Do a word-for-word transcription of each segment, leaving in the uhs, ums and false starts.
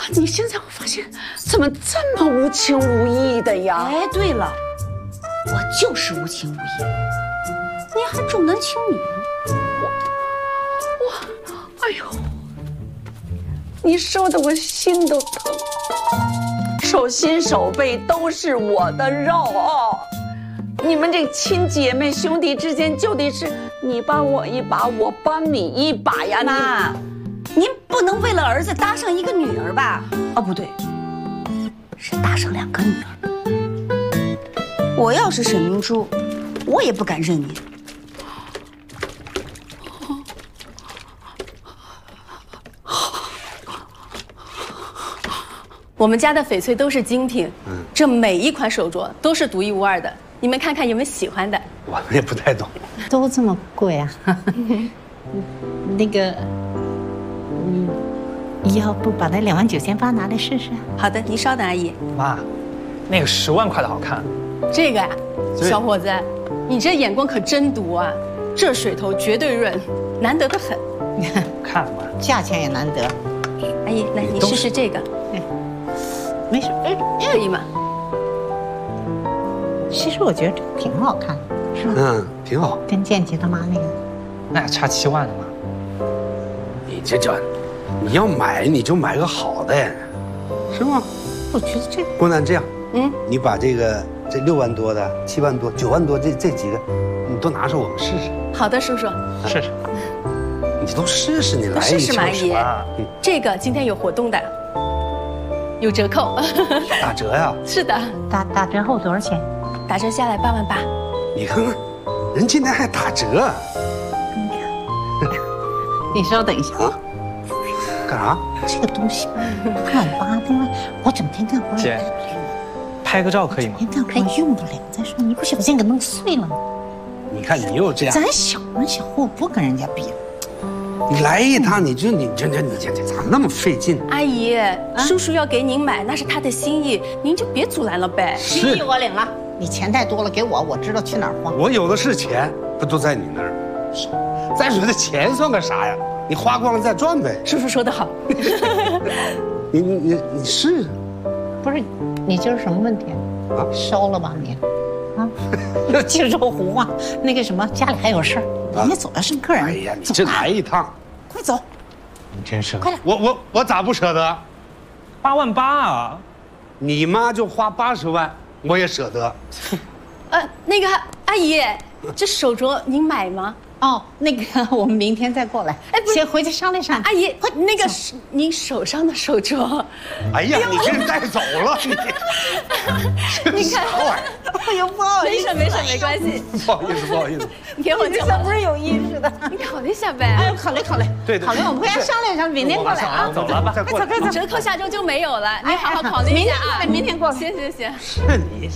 你现在我发现怎么这么无情无义的呀？ 哎，对了，我就是无情无义，你还重男轻女呢。 我我，哎呦，你说的我心都疼，手心手背都是我的肉。你们这亲姐妹兄弟之间就得是你帮我一把，我帮你一把呀， 妈。您不能为了儿子搭上一个女儿吧？哦，不对，是搭上两个女儿。我要是沈明珠，我也不敢认您。 我们家的翡翠都是精品，嗯，这每一款手镯都是独一无二的。你们看看有没有喜欢的？ 我们也不太懂， 都这么贵啊？那个。你要不把那两万九千八拿来试试？ 好的，您稍等，阿姨。 妈，那个十万块的好看。 这个呀、啊，小伙子，你这眼光可真毒啊！这水头绝对润，难得的很。 看嘛， 价钱也难得。 阿姨，来，你试试这个。 哎，没事，哎， 可以吗？ 其实我觉得这个挺好看的，是吧？ 嗯，挺好。 跟建杰他妈那个， 那也差七万呢嘛。 你这叫。你要买你就买个好的，是吗？ 我觉得这个郭楠这样，嗯，你把这个这六万多的、七万多、九万多这这几个，你都拿上我们试试。 好的，叔叔， 试试。 你都试试，你来试试嘛，阿姨。 嗯， 这个今天有活动的，有折扣。 打折呀？ 是的。 打打折后多少钱？ 打折下来八万八。 你看看，人今天还打折。 你稍等一下啊。 干啥？ 这个东西八万八，另外我整天干活。 姐，拍个照可以吗？ 整天干活用不了。再说你不小心给弄碎了吗？ 你看你又这样。 咱小门小户不跟人家比。 你来一趟你就你这这你这这咋那么费劲？ 阿姨，叔叔要给您买，那是他的心意，您就别阻拦了呗。 心意我领了，你钱太多了给我，我知道去哪儿花。 我有的是钱，不都在你那儿？再说这钱算个啥呀？你花光了再赚呗。 叔叔说得好。 你你你你试试。 不是，你今儿什么问题啊？烧了吧你？啊，净说胡话。那个什么，家里还有事儿，人家走要剩客人。 哎呀，你这来一趟， 快走！ 你真是， 快点！ 我我我咋不舍得？ 八万八啊！ 你妈就花八十万，我也舍得。 呃，那个阿姨，这手镯您买吗？ 哦，那个我们明天再过来。哎，先回去商量商量。 阿姨，快，那个是您手上的手镯。 哎呀，你给人带走了，你。 你看， 哎呦，不好意思， 没事没事没关系。 不好意思不好意思。 你给我这不是有意识的。 你考虑一下呗。 哎，考虑考虑。 对对。 考虑，我们回家商量商量，明天过来啊。 走了吧， 快走快走。 折扣下周就没有了，你好好考虑一下啊。 明天过来， 行行行。 是你。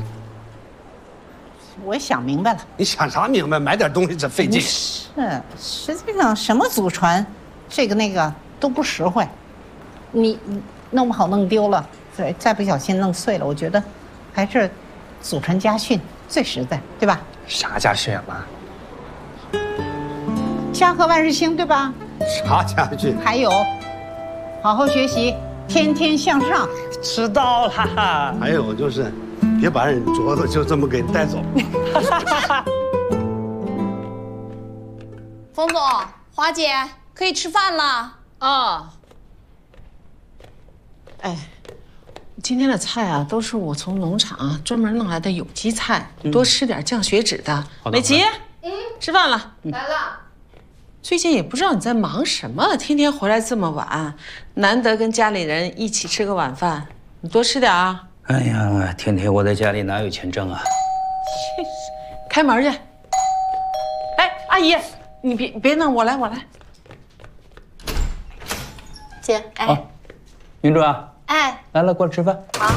我想明白了， 你想啥明白？买点东西真费劲。 是，实际上什么祖传，这个那个都不实惠。你弄不好弄丢了，再再不小心弄碎了，我觉得还是祖传家训最实在，对吧？ 啥家训啊妈？ 家和万事兴，对吧？ 啥家训？ 还有，好好学习，天天向上。 知道啦。 还有就是。别把人镯子就这么给带走。 冯总、华姐，可以吃饭了啊。哎，今天的菜啊，都是我从农场啊专门弄来的有机菜，嗯、多吃点降血脂的。美琪，嗯，吃饭了。 来了。 最近也不知道你在忙什么，天天回来这么晚，难得跟家里人一起吃个晚饭，你多吃点啊。 哎呀，天天我在家里哪有钱挣啊？ 开门去！哎，阿姨，你别别弄，我来我来。 姐，哎， 啊，云珠啊， 哎， 来了，过来吃饭。 好。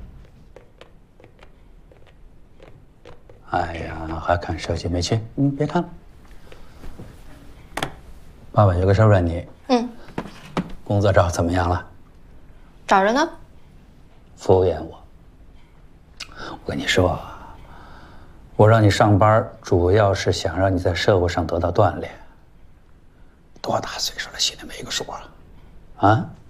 哎呀，还看手机没去？嗯，别看了。爸爸有个事儿问你。 嗯。 工作找怎么样了？ 找着呢。 敷衍我。我跟你说，我让你上班，主要是想让你在社会上得到锻炼。多大岁数了，心里没个数啊？啊？